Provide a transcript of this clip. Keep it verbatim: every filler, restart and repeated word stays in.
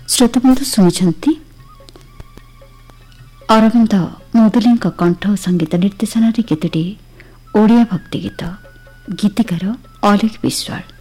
श्रोताबंधु शुणुछंती अरविंद मुदुली कंठ और संगीत निर्देशन केतोटी ओडिया भक्ति गीत गीतिकार अलेख विश्वाल।